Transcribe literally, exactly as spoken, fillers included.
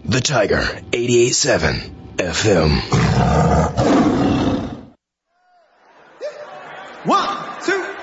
The Tiger, eighty-eight point seven F M. One, two,